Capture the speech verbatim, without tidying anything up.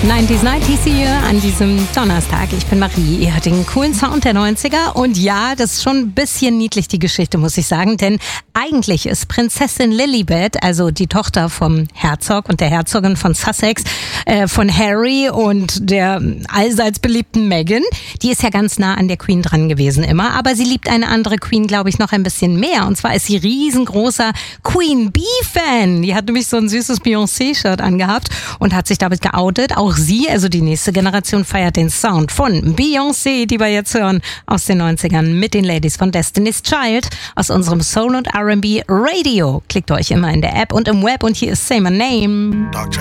neunziger neunzig hier an diesem Donnerstag. Ich bin Marie, ihr hört den coolen Sound der neunziger und ja, das ist schon ein bisschen niedlich, die Geschichte, muss ich sagen, denn eigentlich ist Prinzessin Lilibet, also die Tochter vom Herzog und der Herzogin von Sussex, äh, von Harry und der allseits beliebten Meghan, die ist ja ganz nah an der Queen dran gewesen immer, aber sie liebt eine andere Queen, glaube ich, noch ein bisschen mehr, und zwar ist sie riesengroßer Queen Bee-Fan. Die hat nämlich so ein süßes Beyoncé-Shirt angehabt und hat sich damit geoutet. Auch sie, also die nächste Generation, feiert den Sound von Beyoncé, die wir jetzt hören aus den neunzigern mit den Ladies von Destiny's Child aus unserem Soul und R and B Radio. Klickt euch immer in der App und im Web und hier ist Say My Name.